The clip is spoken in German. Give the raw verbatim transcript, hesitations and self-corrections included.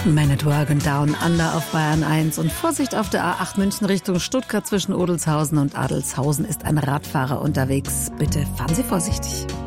Man at Work und Down Under auf Bayern eins und Vorsicht auf der A acht München Richtung Stuttgart zwischen Odelshausen und Adelshausen ist ein Radfahrer unterwegs. Bitte fahren Sie vorsichtig.